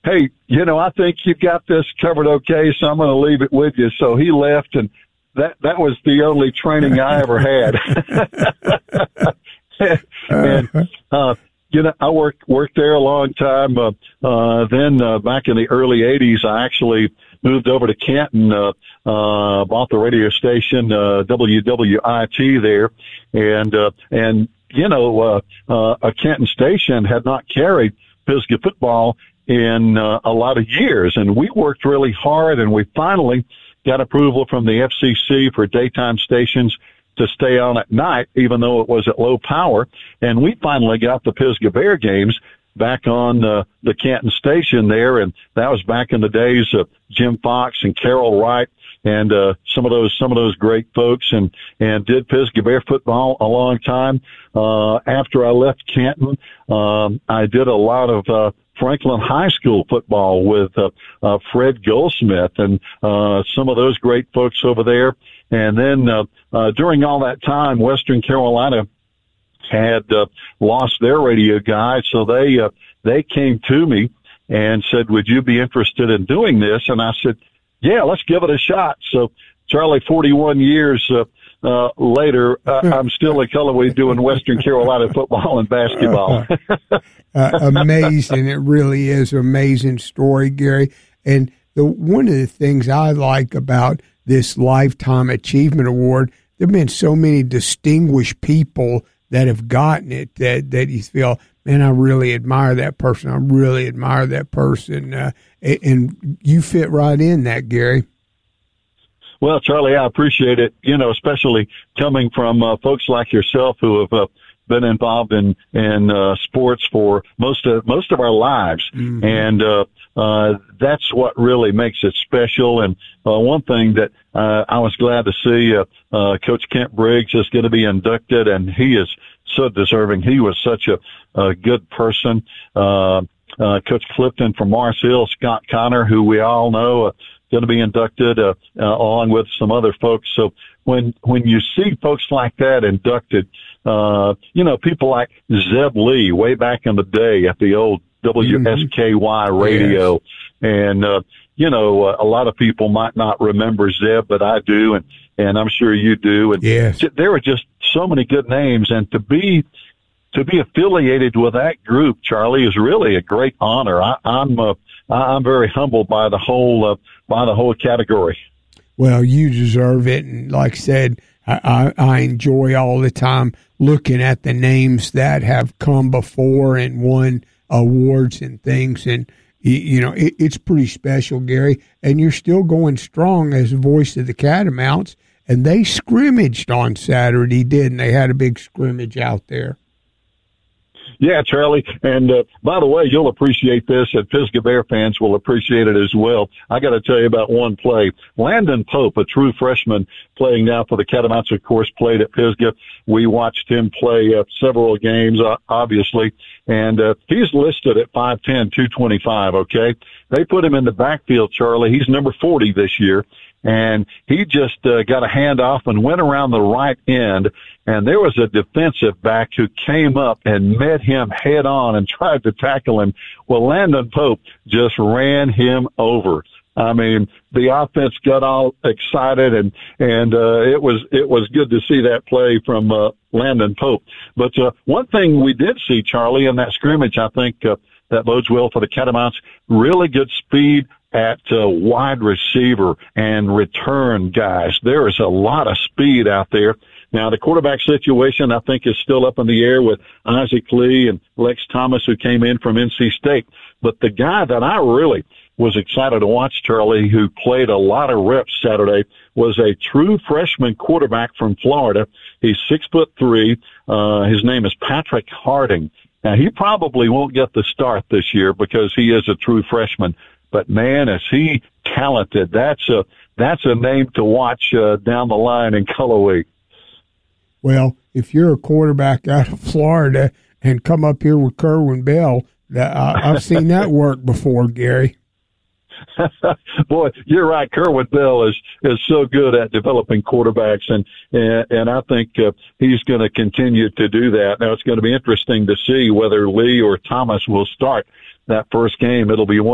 hey, I think you've got this covered okay, so I'm going to leave it with you. So he left, and that was the only training I ever had. And, I worked there a long time. Then back in the early 80s, I actually moved over to Canton, bought the radio station, WWIT there. And a Canton station had not carried Pisgah football in a lot of years. And we worked really hard, and we finally got approval from the FCC for daytime stations to stay on at night, even though it was at low power. And we finally got the Pisgah Bear games back on the Canton station there. And that was back in the days of Jim Fox and Carol Wright and some of those great folks, and did Pisgah Bear football a long time. After I left Canton, I did a lot of Franklin High School football with Fred Goldsmith and some of those great folks over there. And then during all that time, Western Carolina had lost their radio guy, so they came to me and said, "Would you be interested in doing this?" And I said, "Yeah, let's give it a shot." So, Charlie, 41 years later, I'm still at Cullowhee doing Western Carolina football and basketball. Amazing. It really is an amazing story, Gary. And one of the things I like about this Lifetime Achievement Award, there have been so many distinguished people that have gotten it that you feel, man, I really admire that person. I really admire that person. And you fit right in that, Gary. Well, Charlie, I appreciate it, especially coming from folks like yourself who have been involved in sports for most of our lives. Mm-hmm. And that's what really makes it special. And one thing that I was glad to see, Coach Kent Briggs is going to be inducted, and he is so deserving. He was such a good person. Coach Clifton from Mars Hill, Scott Connor, who we all know, going to be inducted along with some other folks. So when you see folks like that inducted, people like Zeb Lee way back in the day at the old WSKY radio. Yes. And, a lot of people might not remember Zeb, but I do. And I'm sure you do. And yes, there were just so many good names, and to be affiliated with that group, Charlie, is really a great honor. I'm very humbled by the whole category. Well, you deserve it, and like I said, I enjoy all the time looking at the names that have come before and won awards and things, and it's pretty special, Gary. And you're still going strong as voice of the Catamounts, and they scrimmaged on Saturday, didn't they? Had a big scrimmage out there. Yeah, Charlie. And by the way, you'll appreciate this, and Pisgah Bear fans will appreciate it as well. I got to tell you about one play. Landon Pope, a true freshman playing now for the Catamounts, of course, played at Pisgah. We watched him play several games, obviously, and he's listed at 5'10", 225, okay? They put him in the backfield, Charlie. He's number 40 this year. And he just got a handoff and went around the right end, and there was a defensive back who came up and met him head on and tried to tackle him. Well, Landon Pope just ran him over. I mean, the offense got all excited, and it was good to see that play from Landon Pope. But one thing we did see, Charlie, in that scrimmage, I think that bodes well for the Catamounts. Really good speed at wide receiver and return guys. There is a lot of speed out there. Now, the quarterback situation, I think, is still up in the air with Isaac Lee and Lex Thomas, who came in from NC State. But the guy that I really was excited to watch, Charlie, who played a lot of reps Saturday, was a true freshman quarterback from Florida. He's 6'3". His name is Patrick Harding. Now, he probably won't get the start this year because he is a true freshman. But man, is he talented! That's a name to watch down the line in Cullowhee. Well, if you're a quarterback out of Florida and come up here with Kerwin Bell, I've seen that work before, Gary. Boy, you're right. Kerwin Bell is so good at developing quarterbacks, and I think he's going to continue to do that. Now, it's going to be interesting to see whether Lee or Thomas will start that first game. It'll be one